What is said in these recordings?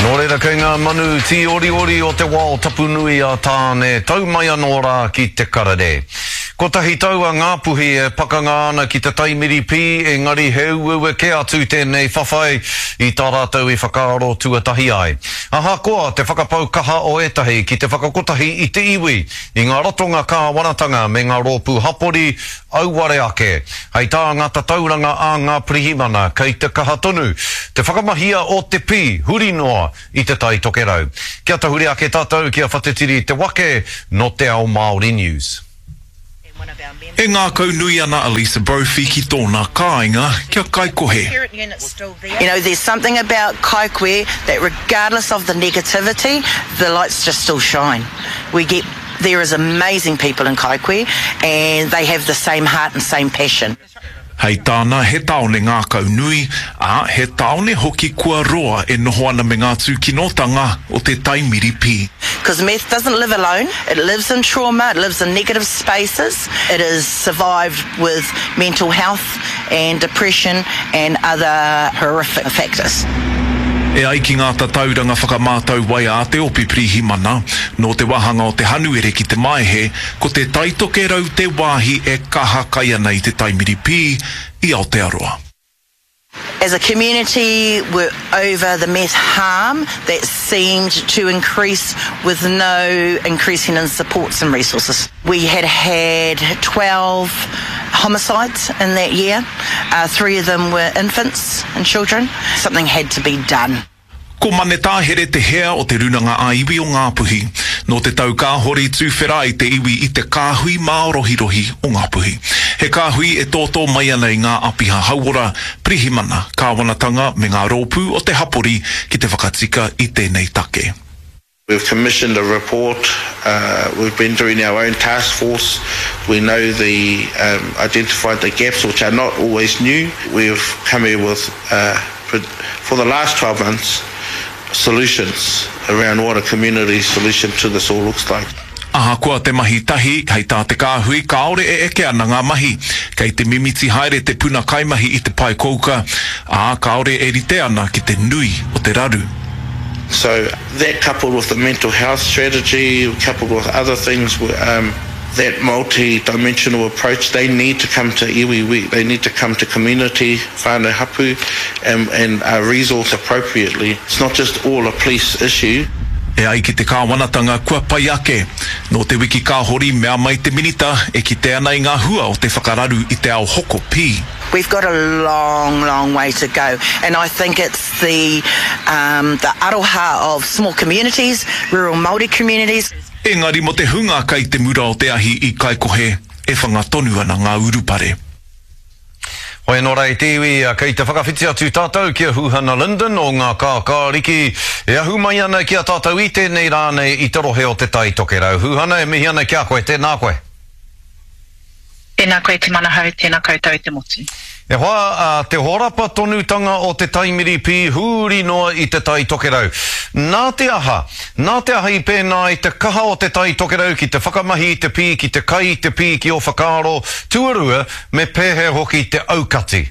Nō reira kei ngā manu ti ori o te wā o tapu nui a tāne tau mai anō rā ki te karare. Ko tahi tau a Ngāpuhi e pakanga ana ki te taimiripi engari he uewe ke atu tēnei whawhai I tā rātou I whakaaro tuatahi ai. Aha koa te whakapau kaha o etahi ki te whakakotahi I te iwi I ngā rotonga kāwanatanga me ngā rōpū hapori auware ake. Hei tā ngata tauranga a ngā pirihimana kei te kaha tonu. Te whakamahia o te pi huri noa I te tai tokerau. Kia tahuri ake tātou kia whatetiri te wake no te ao Māori News. E ngā kau nui ana Elisa Brophy ki tōna kāinga kia kaikohe. You know, there's something about Kaikohe that regardless of the negativity, the lights just still shine. There is amazing people in Kaikohe and they have the same heart and same passion. Hei tāna he taone ngā kau nui, he taone hoki kua roa e noho ana me ngā tūkinotanga o te taimiripi. Because meth doesn't live alone. It lives in trauma, it lives in negative spaces. It has survived with mental health and depression and other horrific factors. E ai ki ngā tatauranga whakamātau wai a te opi pirihimana, no te wahanga o te hanuere ki te maihe, ko te taitoke rau te wāhi e kaha kai ana I te taimiripi I Aotearoa. As a community, we're over the meth harm that seemed to increase with no increasing in supports and resources. We had 12 homicides in that year. 3 of them were infants and children. Something had to be done. Ko mane tāhere te hea o te runanga a iwi o Ngāpuhi, no te tau kāhori tūwhera I te iwi I te kāhui maorohirohi o Ngāpuhi. He kāhui e tōtō mai ana I ngā apiha hauora, pirihimana, kāwanatanga me ngā rōpū o te hapori ki te whakatika I tēnei take. We've commissioned a report. We've been doing our own task force. We know identified the gaps, which are not always new. We've come here with, for the last 12 months, solutions around what a community solution to this all looks like. Aha kua te mahi tahi, hei tā te kāhui, kaore e eke ana ngā mahi, kei te mimiti haere te puna kaimahi I te pai kouka, kaore e rite ana ki te nui o te raru. So that coupled with the mental health strategy, coupled with other things, that multi-dimensional approach, they need to come to iwi, they need to come to community, whānau hapu, and resource appropriately. It's not just all a police issue. E ai ki te kāwanatanga kua pai ake, no te wiki kāhori mea mai te minita e ki te ana I ngā hua o te whakararu I te ao hoko pi. We've got a long way to go, and I think it's the aroha of small communities, rural Māori communities. Engari mo te hunga kai te mura o te ahi I Kaikohe, e whangatonu ana ngā urupare. Hoi nō rei te iwi kei te whakawhiti atu tātou kia Huhana Linden o ngā kākāriki. E ahu mai ana kia tātou I tēnei rānei I te rohe o te tai tokerau. Huhana e mihi ana kia koe, tēnā koe. Tēnā koe te manahau, tēnā koutou te motu. E hoa, te horapa tonutanga o te taimiripi huri noa I te tai tokerau. Nā te aha I pēnā I te kaha o te tai tokerau ki te whakamahi te pi, ki te kai te pi ki o whakaaro, tuarua me pēhe hoki te aukati.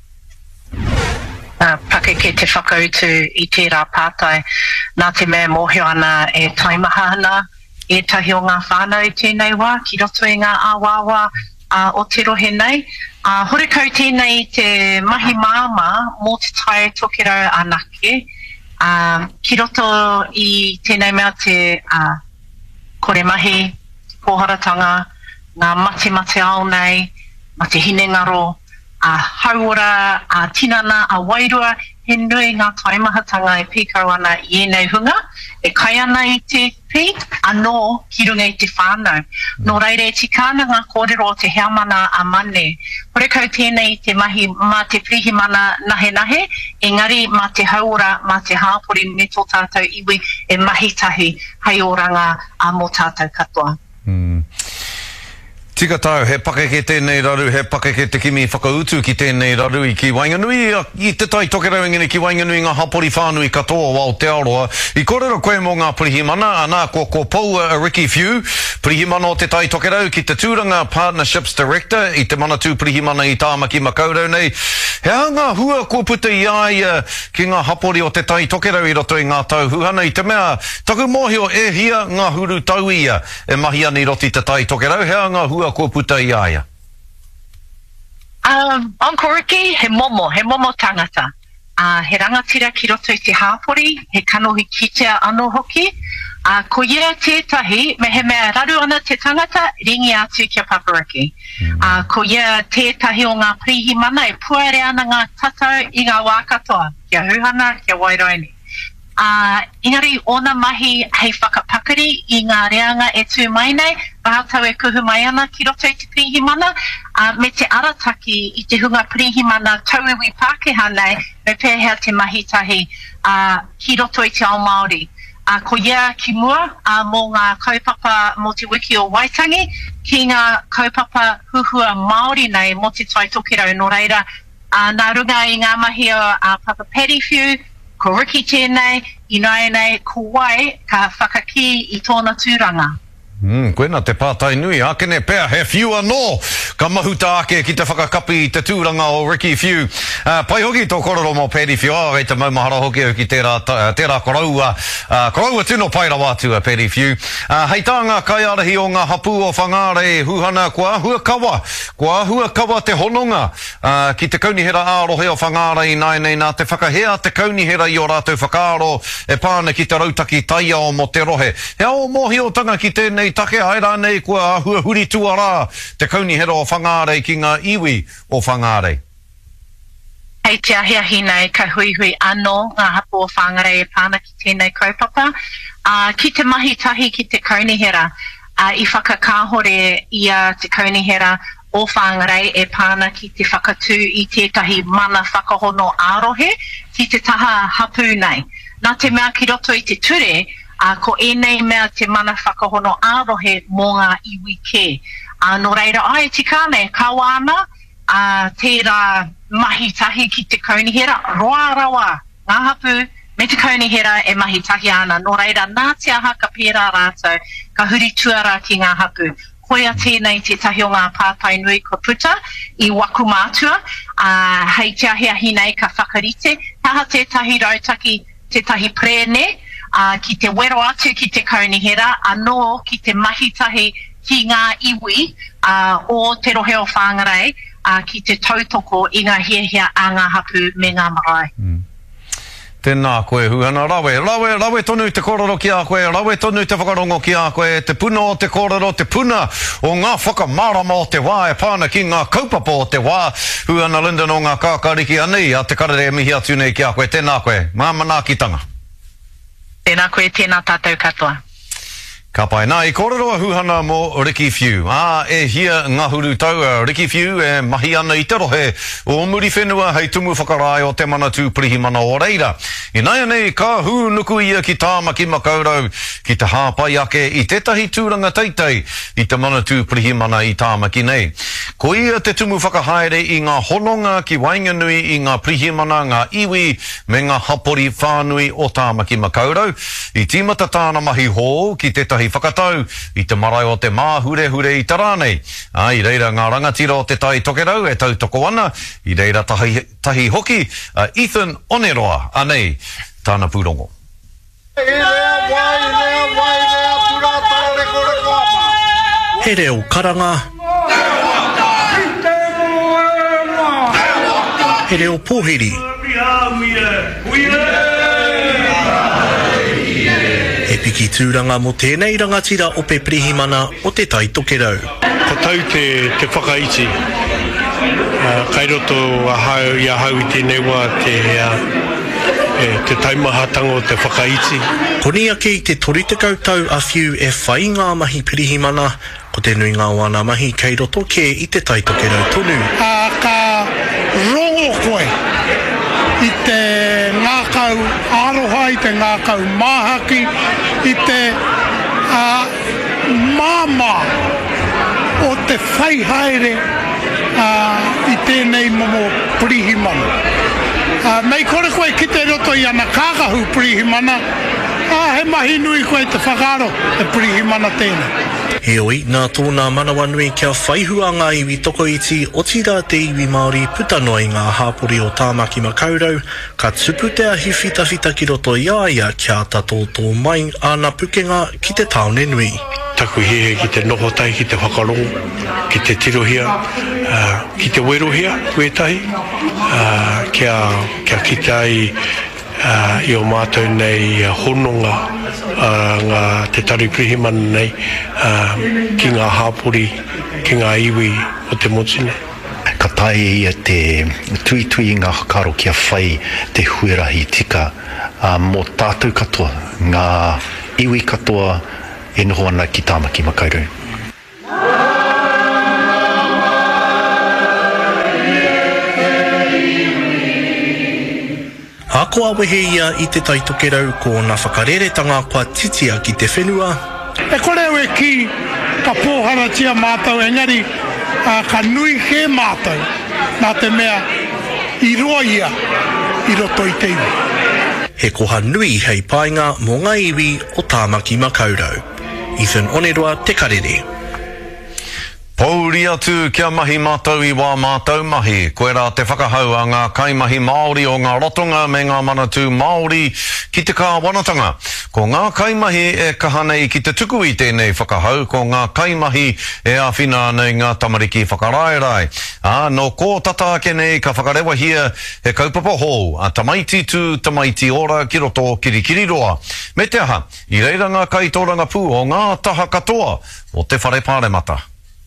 Pake ke te whakautu I tērā pātai, nā te mea mōhio ana e taimaha ana, e tahi o ngā whānau I tēnei wā, ki roto I ngā āwāwa o te rohe nei. Horekau tēnei te mahi māma mō te tai tokerau anake, ki roto I tēnei mea te kore mahi, pōharatanga, ngā mate ao nei, mate hinengaro, hauora, tinana, wairua, he nui ngā taimahatanga e pīkau ana I enei hunga, e kai ana I te pi, anō ki runga I te whānau. Nō reire e tikana ngā kōrero o te heamana a mane. Horekau tēnei te mahi mā te pirihimana nahe, engari mā te hauora, mā te hāpori me tō tātou iwi e mahitahi hei oranga mō tātou katoa. Tika tau, he pake ke tēnei raru, he pake ke te kimi whakautu ki tēnei raru i ki Wainganui, i te tai tokerau ngini ki Wainganui ngā hapori whānui katoa wao te aroa. I kōrero koe mō ngā pirihimana, anā ko Paul Ricky Few, pirihimana o te tai tokerau ki te Tūranga Partnerships Director, i te manatū pirihimana i Tāmaki Makaurau nei. He ngā hua ko puta i ai ki ngā hapori o te tai tokerau i roto i ngā tau huhana i te mea, taku mōhio e hia ngā huru tau ia e mahi ani roti te tai tokerau, he ngā hua ko puta i aia. Uncle Ricky, he momo tangata. He rangatira ki roto i te hapori, he kanohi kitea anō hoki. Ko ia tētahi, me he mea raru ana te tangata, ringi atu kia Papariki. Ko ia tētahi o ngā pirihimana e puere ana ngā tatau i ngā wā katoa, kia Huhana, kia Wairoini. Ingari, ona mahi hei whakapakari i ngā reanga e tū mai nei, rahatau e kuhu mai ana ki roto i te pirihimana, me te arataki i te hunga pirihimana tauiwi Pākehā nei, me pēhea te mahitahi ki roto i te ao Māori. Ko ia ki mua mō ngā kaupapa mō te wiki o Waitangi, ki ngā kaupapa huhua Māori nei mō te tai tokerau no reira, nā runga i ngā mahi o Papa Paddy Few, ko Ricky tēnei, i nai nei, ko wai, ka whakaki i tōna tūranga. Koena te pātai nui, akene pēr, he Few anō, ka mahuta ake ki te whakakapi i te tūranga o Ricky Few. Pai hoki tō kororo mō Paddy Few, rei te maumahara hoki au ki tērā koraua tino pai rawa atu a Paddy Few. Hei tāngā kai arahi o ngā hapu o whangāre huhana kua hua kawa te hononga, ki te kaunihera ārohe o whangāre i nai nei nā te whakahea te kaunihera i o rātou whakaaro e pāna ki te rautaki taia o mo te rohe. He ao mōhi o tanga ki tēnei take haera nei kua hua huri tuara te kaunihera o whangāre ki ngā iwi o whangāre. Hei te ahiahi nei ka hui anō ngā hapu o whangāre e pāna ki tēnei kaupapa. Ki te mahi tahi ki te kaunihera, i whakakāhore ia te kaunihera o whangāre e pāna ki te whakatū i tētahi mana whakahono ārohe ki te taha hapu nei. Nā te mea ki roto i te ture, ko enei mea te mana whakahono ārohe mō ngā iwi ke. Nō reira, ai tikane, kawa ana, tērā mahi tahi ki te kaunihera, roa rawa, ngā hapu, me te kaunihera e mahi tahi ana. Nō reira, nā te aha ka pērā rātou, ka huri tuara ki ngā hapu. Hoia tēnei te tahi o ngā pātai nui ko puta, i waku mātua, hei te ahiahi nei ka whakarite, taha te tahi rautaki, te tahi prene, ki te wero atu ki te kaunihera, anō ki te mahitahi ki ngā iwi o te rohe o whāngarei, ki te tautoko i ngā hiahia a ngā hapu me ngā marae. Tēnā koe huhana, rawe tonu te kororo ki a koe, rawe tonu te whakarongo ki a koe, te puna o te kororo, te puna o ngā whakamārama o te wā, e pāna ki ngā kaupapa o te wā, huhana Lyndon o ngā kākariki anei, a te karere mihi atu nei ki a koe, tēnā koe, ngā manākitanga. Tēnā koe, tēnā tātou katoa. Ka pai nā, i kōrero huhana mō Ricky Few. E hia ngā huru tau, Ricky Few e mahi ana i te rohe o muri whenua hei tumu whakarai o te manatū pirihimana o reira. I nai nei, ka hu nuku ia ki Tāmaki Makaurau, ki te hāpai ake i tētahi tūranga teitei i te manatū pirihimana i Tāmaki nei. Ko ia te tumu whakahaere i ngā hononga ki Wainganui i ngā pirihimana, ngā iwi me ngā hapori whānui o Tāmaki Makaurau. I tīmata tāna mahi hō ki tētahi whakatau i te marae o te māhure i tarānei. I reira ngā rangatira o te tai tokerau e tautoko ana, i reira tahi hoki, Ethan Oneroa, anei, tāna pūrongo. He reo karanga. He reo pōhiri. E piki tūranga mo tēnei rangatira o pe pirihimana o te tai tokerau. Ko tau te whakaiti. Kai roto ahau i ahau i tēnei wā te taimahatanga o te whakaiti. Koni ake i te toritekau tau a Few e whai ngā mahi pirihimana, ko te nui ngā wana mahi kei roto ke i te tai tokerau tonu. Ka rongo koe i te ngākau aroha, i te ngākau māhaki, i te māma o te whai haere I tēnei momo Pirihimana. Mei kore koe ki te roto I ana kākahu Pirihimana, he mahi nui koe te whakaro e Pirihimana tēnei. Heoi, nā tōna manawa nui kia whaihua ngā iwi toko iti o tira te iwi Māori putanoi ngā hāpori o Tāmaki Makaurau, ka tuputea hi whitawhita ki roto ia kia tato tō mai ana pukenga ki te taone nui. Taku hehe ki te noho tai, ki te whakarongo, ki te tirohia, ki te werohia, koetahi, kia kitai I o mātou nei hononga ngā te tari Pirihimana nei ki ngā hāpori, ki ngā iwi o te mocine. Ka tae ia te tui ngā hakaro kia whai te huirahi tika mō tātou katoa, ngā iwi katoa e noho ana ki Tāmaki Makaurau. Ako awehe ia I te taitokerau ko ngā whakareretanga kua titia ki te whenua. E kore ue ki ka pōhara tia mātou engari ka nui he mātou nā te mea I roa ia I roto I te iwi. He koha nui hei painga mō ngā iwi o Tāmaki Makaurau. Ethan Onerua, Te Karere. Pauri atu kia mahi mātou I wā mātou mahi. Koe rā te whakahau a ngā kaimahi Māori o ngā rotonga me ngā manatū Māori ki te kāwanatanga. Ko ngā kaimahi e kahanei ki te tuku I tēnei whakahau, ko ngā kaimahi e āwhina nei ngā tamariki whakaraerai. No ko tata ake nei ka whakarewa hia he kaupapa hou, a tamaiti tū tamaiti ora ki roto kirikiri roa. Me te aha, I reira ngā kaitōranga pū o ngā taha katoa o te whare pāremata.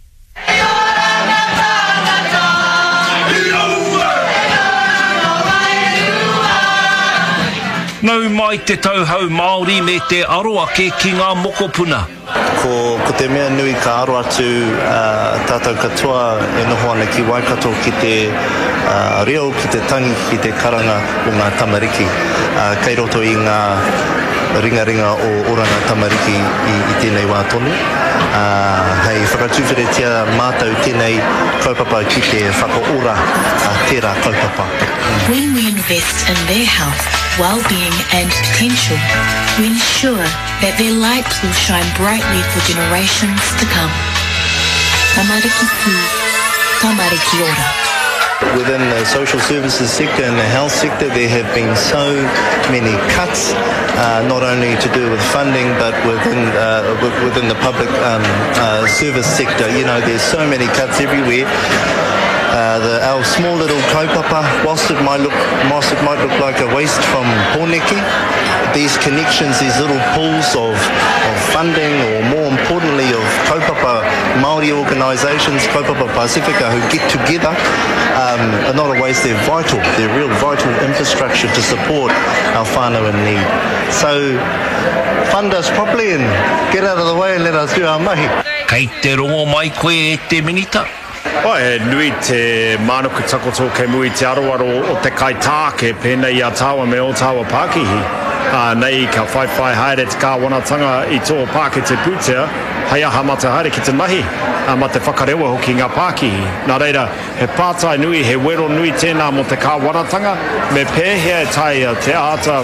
Nau mai te tauhau Māori me te aroake ki ngā mokopuna. Ko te mea nui ka aro atu tātou katoa e noho ana ki Waikato ki te reo, ki te tangi, ki te karanga o ngā tamariki. Kei roto I ngā ringa o oranga tamariki I tēnei wā tonu. Hei whakatūwhiretia mātou tēnei kaupapa ki te whakaora tērā kaupapa. When we invest in their health, well-being and potential, we ensure that their light will shine brightly for generations to come. Tamariki pū, tamariki ora. Within the social services sector and the health sector, there have been so many cuts, not only to do with funding, but within the public service sector. You know, there's so many cuts everywhere. Our small little kaupapa, whilst it might look like a waste from Pōneke, these connections, these little pools of funding, or more importantly of kaupapa Māori organisations, kaupapa Pasifika, who get together, are not a waste. They're vital. They're real vital infrastructure to support our whānau in need. So fund us properly and get out of the way and let us do our mahi. Kei te rongo mai koe e te minita. E nui te mānuku takoto kei mui te aroaro o te kai tāke pēnei a tāua me o tāua Pākihi. Nei ka whaiwhai haere te kāwanatanga I tō Pāke te pūtea, hei aha mata haere ki te mahi, ma te whakarewa hoki ngā Pākihi. Nā reira, he pātai nui, he wero nui tēnā mo te kāwanatanga, me pēhea e taia te āta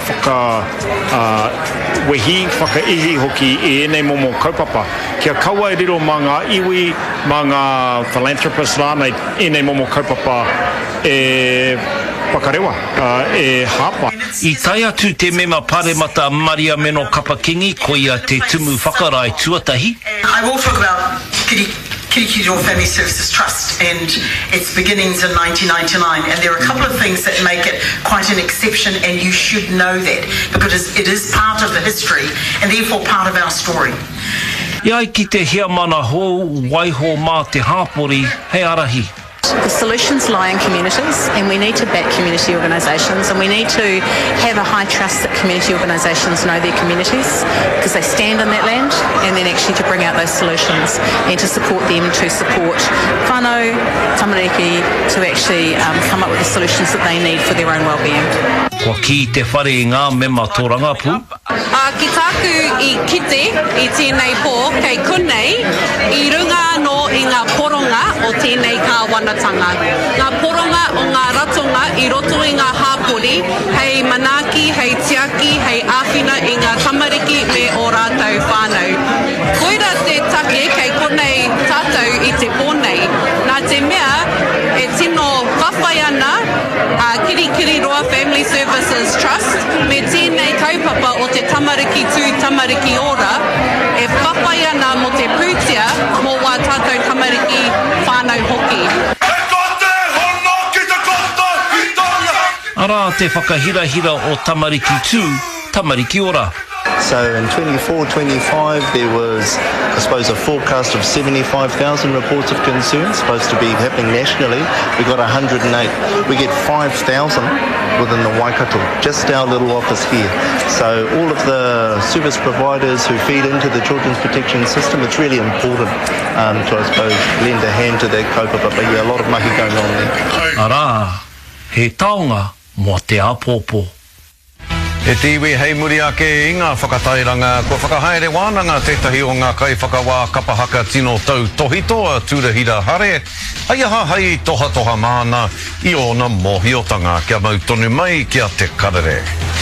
wehi whakaihi hoki I enei momo kaupapa. Kia kaua e riro mā ngā iwi, mā ngā philanthropist rānei enei momo kaupapa e whakarewa, e hapa. I tai atu te mema pāremata Maria Meno Kapakingi ko ia te tumu whakarai tuatahi. I will talk about Kirikiri Family Services Trust and its beginnings in 1999, and there are a couple of things that make it quite an exception, and you should know that because it is part of the history and therefore part of our story. Iai ki te hea mana hou, waiho mā te hāpori, hei arahi. The solutions lie in communities, and we need to back community organisations, and we need to have a high trust that community organisations know their communities because they stand in that land, and then actually to bring out those solutions and to support them to support whānau, tamariki, to actually come up with the solutions that they need for their own well-being. Kua ki te whare ngā mema tōranga pū. Ki tāku I kite I tēnei pō kei kunei I runga no I ngā poronga o tēnei kāwanatanga. Ngā poronga o ngā ratonga I roto I ngā hāpori, hei manaki, hei tiaki, hei āwhina I ngā tamariki me o rātou whānau. Koira te take kei konei tātou I te pōnei. Nā te mea, e tino whawhai ana Kirikiri Roa Family Services Trust me tēnei kaupapa o te tamariki tū tamariki ora e whawhai ana mo te pūtia mo wā tātou tamariki whānau hoki. Ara te whakahirahira o tamariki tū, tamariki ora. So in 24-25 there was, I suppose, a forecast of 75,000 reports of concern supposed to be happening nationally. We got 108. We get 5,000 within the Waikato, just our little office here. So all of the service providers who feed into the children's protection system, it's really important to, I suppose, lend a hand to that kaupapa. But yeah, a lot of mahi going on there. Ara, he taonga mo te apōpō. E te iwi hei muri ake I ngā whakatairanga, kua whakahaere wānanga tētahi o ngā kai whakawā kapahaka tino tau tohitoa tūrahira hare, ai aha hei toha toha māna I ona mohiotanga kia mau tonu mai kia te karere.